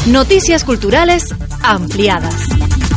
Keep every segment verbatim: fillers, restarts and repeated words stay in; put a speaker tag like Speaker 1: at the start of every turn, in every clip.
Speaker 1: Noticias culturales ampliadas.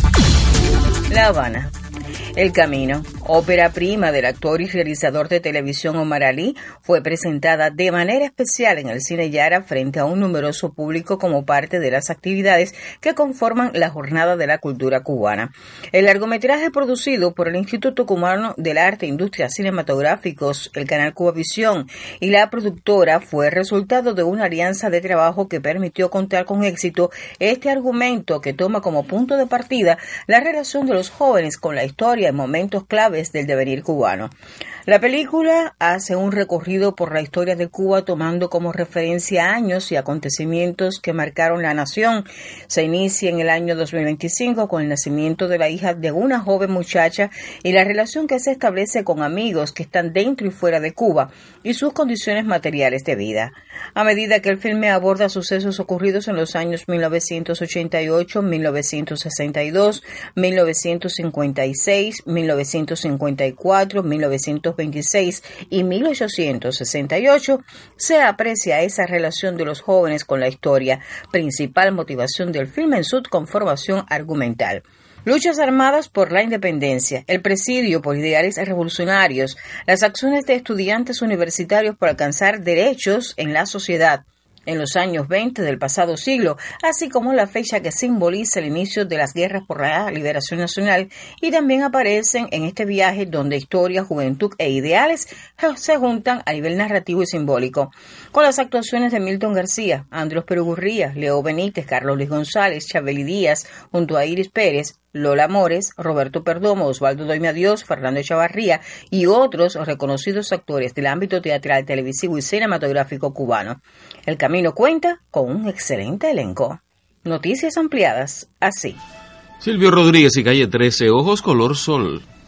Speaker 2: La Habana. El Camino, ópera prima del actor y realizador de televisión Omar Ali, fue presentada de manera especial en el Cine Yara frente a un numeroso público como parte de las actividades que conforman la Jornada de la Cultura Cubana. El largometraje producido por el Instituto Cubano del Arte e Industrias Cinematográficos, el canal Cubavisión y la productora fue resultado de una alianza de trabajo que permitió contar con éxito este argumento que toma como punto de partida la relación de los jóvenes con la historia en momentos claves del devenir cubano. La película hace un recorrido por la historia de Cuba tomando como referencia años y acontecimientos que marcaron la nación. Se inicia en el año dos mil veinticinco con el nacimiento de la hija de una joven muchacha y la relación que se establece con amigos que están dentro y fuera de Cuba y sus condiciones materiales de vida. A medida que el filme aborda sucesos ocurridos en los años mil novecientos ochenta y ocho, mil novecientos sesenta y dos, mil novecientos cincuenta y seis, mil novecientos cincuenta y cuatro, mil novecientos veintiséis y mil ochocientos sesenta y ocho, se aprecia esa relación de los jóvenes con la historia, principal motivación del filme en su conformación argumental. Luchas armadas por la independencia, el presidio por ideales revolucionarios, las acciones de estudiantes universitarios por alcanzar derechos en la sociedad en los años veinte del pasado siglo, así como la fecha que simboliza el inicio de las guerras por la liberación nacional, y también aparecen en este viaje donde historia, juventud e ideales se juntan a nivel narrativo y simbólico, con las actuaciones de Milton García, Andrés Perugurría, Leo Benítez, Carlos Luis González, Chabeli Díaz, junto a Iris Pérez, Lola Mores, Roberto Perdomo, Osvaldo Doime a Dios, Fernando Chavarría y otros reconocidos actores del ámbito teatral, televisivo y cinematográfico cubano. El Camino cuenta con un excelente elenco. Noticias ampliadas así.
Speaker 3: Silvio Rodríguez y Calle trece, Ojos color sol.